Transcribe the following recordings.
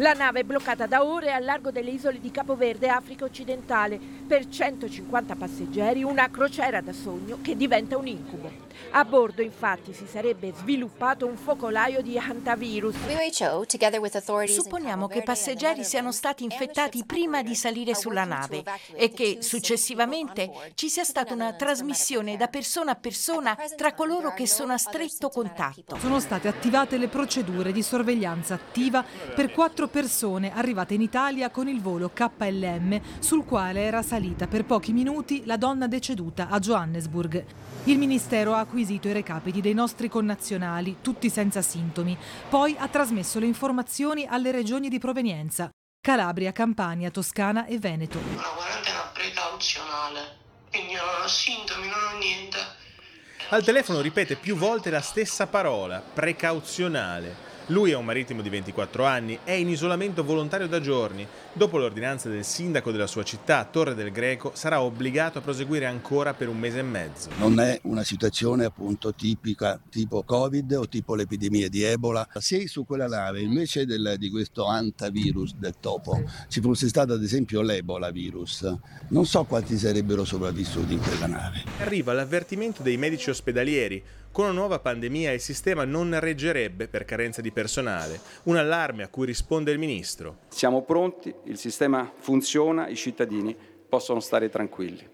La nave è bloccata da ore al largo delle isole di Capo Verde, Africa occidentale. Per 150 passeggeri una crociera da sogno che diventa un incubo. A bordo infatti si sarebbe sviluppato un focolaio di hantavirus. Supponiamo che i passeggeri siano stati infettati prima di salire sulla nave e che successivamente ci sia stata una trasmissione da persona a persona tra coloro che sono a stretto contatto. Sono state attivate le procedure di sorveglianza attiva per 4 persone arrivate in Italia con il volo KLM, sul quale era salita per pochi minuti la donna deceduta a Johannesburg. Il Ministero ha acquisito i recapiti dei nostri connazionali, tutti senza sintomi. Poi ha trasmesso le informazioni alle regioni di provenienza: Calabria, Campania, Toscana e Veneto. La quarantena precauzionale, quindi non ho sintomi, non ho niente. Al telefono ripete più volte la stessa parola, precauzionale. Lui è un marittimo di 24 anni, è in isolamento volontario da giorni. Dopo l'ordinanza del sindaco della sua città, Torre del Greco, sarà obbligato a proseguire ancora per 1 mese e mezzo. Non è una situazione appunto tipica tipo Covid o tipo l'epidemia di Ebola. Se su quella nave invece di questo hantavirus del topo ci fosse stato ad esempio l'Ebola virus, non so quanti sarebbero sopravvissuti in quella nave. Arriva l'avvertimento dei medici ospedalieri. Con una nuova pandemia il sistema non reggerebbe per carenza di personale. Un allarme a cui risponde il ministro. Siamo pronti, il sistema funziona, i cittadini possono stare tranquilli.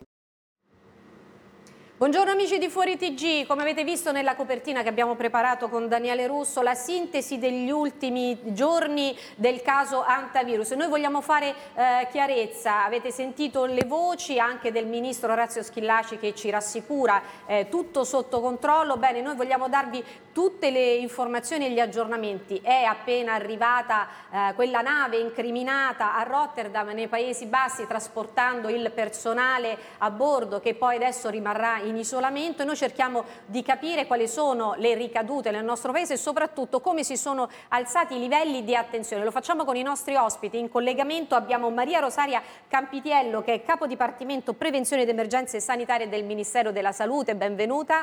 Buongiorno amici di Fuori TG, come avete visto nella copertina che abbiamo preparato con Daniele Russo, la sintesi degli ultimi giorni del caso hantavirus. Noi vogliamo fare chiarezza, avete sentito le voci anche del ministro Orazio Schillaci che ci rassicura tutto sotto controllo. Bene, noi vogliamo darvi tutte le informazioni e gli aggiornamenti. È appena arrivata quella nave incriminata a Rotterdam nei Paesi Bassi trasportando il personale a bordo che poi adesso rimarrà in isolamento, e noi cerchiamo di capire quali sono le ricadute nel nostro paese e soprattutto come si sono alzati i livelli di attenzione. Lo facciamo con i nostri ospiti. In collegamento abbiamo Maria Rosaria Campitiello, che è capo dipartimento prevenzione ed emergenze sanitarie del Ministero della Salute. Benvenuta.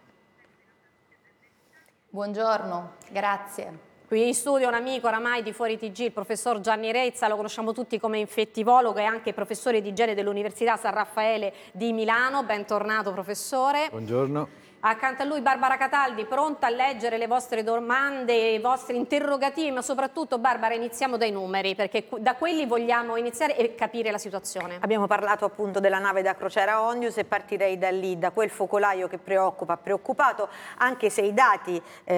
Buongiorno, grazie. Qui in studio un amico oramai di Fuori TG, il professor Gianni Rezza, lo conosciamo tutti come infettivologo e anche professore di igiene dell'Università San Raffaele di Milano. Bentornato professore. Buongiorno. Accanto a lui Barbara Cataldi, pronta a leggere le vostre domande, i vostri interrogativi, ma soprattutto Barbara iniziamo dai numeri, perché da quelli vogliamo iniziare e capire la situazione. Abbiamo parlato appunto della nave da crociera Ondius e partirei da lì, da quel focolaio che preoccupato, anche se i dati